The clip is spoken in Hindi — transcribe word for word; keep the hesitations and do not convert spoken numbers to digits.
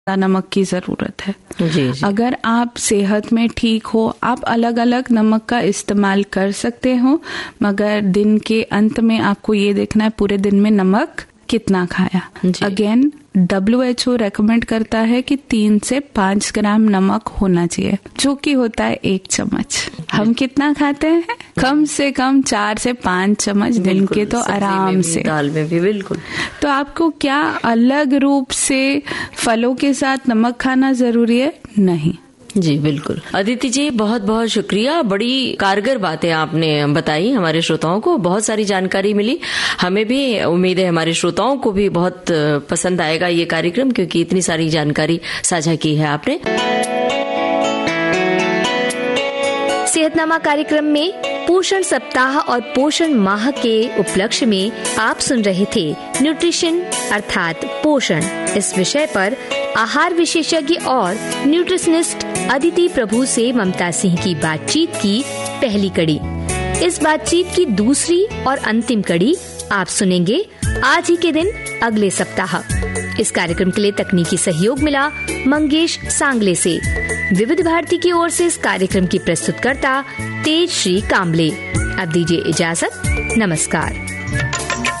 नमक की जरूरत है। जी, जी। अगर आप सेहत में ठीक हो, आप अलग अलग नमक का इस्तेमाल कर सकते हो, मगर दिन के अंत में आपको ये देखना है पूरे दिन में नमक कितना खाया। Again W H O recommend करता है कि तीन से पाँच ग्राम नमक होना चाहिए, जो कि होता है एक चम्मच। हम कितना खाते हैं? कम से कम चार से पाँच चम्मच दिन के, तो आराम से। दाल में भी बिल्कुल। तो आपको क्या अलग रूप से फलों के साथ नमक खाना जरूरी है? नहीं। जी बिल्कुल। अदिति जी, बहुत बहुत शुक्रिया। बड़ी कारगर बातें आपने बताई, हमारे श्रोताओं को बहुत सारी जानकारी मिली। हमें भी उम्मीद है हमारे श्रोताओं को भी बहुत पसंद आएगा ये कार्यक्रम, क्योंकि इतनी सारी जानकारी साझा की है आपने। सेहतनामा कार्यक्रम में पोषण सप्ताह और पोषण माह के उपलक्ष्य में आप सुन रहे थे न्यूट्रिशन अर्थात पोषण, इस विषय पर आहार विशेषज्ञ और न्यूट्रिशनिस्ट अदिति प्रभु से ममता सिंह की बातचीत की पहली कड़ी। इस बातचीत की दूसरी और अंतिम कड़ी आप सुनेंगे आज ही के दिन अगले सप्ताह। इस कार्यक्रम के लिए तकनीकी सहयोग मिला मंगेश सांगले से। विविध भारती की ओर से इस कार्यक्रम की प्रस्तुतकर्ता तेज श्री कामले। अब दीजिए इजाजत, नमस्कार।